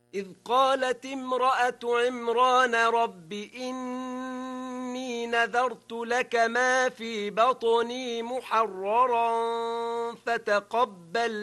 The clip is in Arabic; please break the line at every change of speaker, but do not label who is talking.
إذ قالت امرأة عمران رب إني نذرت لك ما في بطني محررا فتقبل